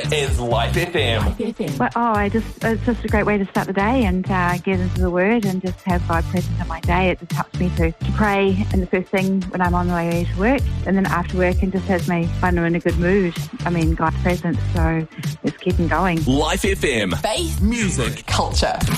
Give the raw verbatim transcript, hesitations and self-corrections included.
is Life F M. Life F M. Well, oh, I just it's just a great way to start the day and uh, get into the Word and just have God present in my day. It just helps me to, to pray in the first thing when I'm on the way to work, and then after work, and just has me when I'm in a good mood. I mean, God's presence, so it's keeping going. Life F M. Faith, music, culture.